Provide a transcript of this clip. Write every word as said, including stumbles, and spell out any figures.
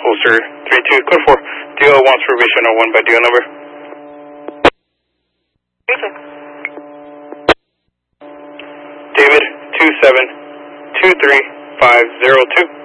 holster three two, code four. D O wants provision on one by D O number. David two seven two three five zero two.